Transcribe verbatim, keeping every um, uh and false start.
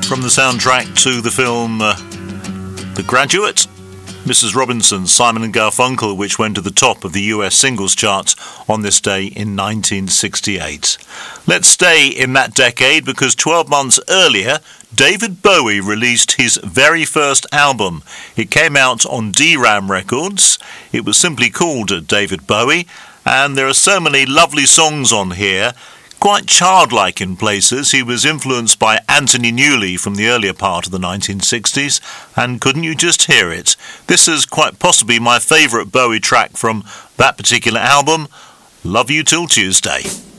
From the soundtrack to the film uh, The Graduate, Missus Robinson, Simon and Garfunkel, which went to the top of the U S singles chart on this day in nineteen sixty-eight. Let's stay in that decade because twelve months earlier, David Bowie released his very first album. It came out on D RAM Records. It was simply called David Bowie, and there are so many lovely songs on here. Quite childlike in places. He was influenced by Anthony Newley from the earlier part of the nineteen sixties, and couldn't you just hear it? This is quite possibly my favourite Bowie track from that particular album, Love You Till Tuesday.